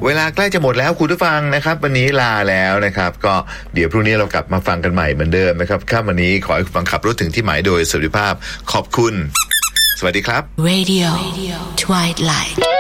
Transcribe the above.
เวลาใกล้จะหมดแล้วคุณผู้ฟังนะครับวันนี้ลาแล้วนะครับก็เดี๋ยวพรุ่งนี้เรากลับมาฟังกันใหม่เหมือนเดิมนะครับค่ำวันนี้ขอให้คุณฟังขับรถถึงที่หมายโดยสวัสดิภาพขอบคุณสวัสดีครับ Radio Twilight